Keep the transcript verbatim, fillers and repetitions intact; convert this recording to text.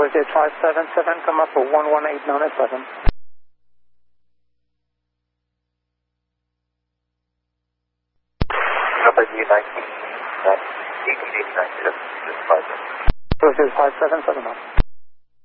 Thursday five seven seven, come up for one one eight nine seven. Number nineteen, nineteen, eighteen, eighty-nine, just five. Thursday five seven seven.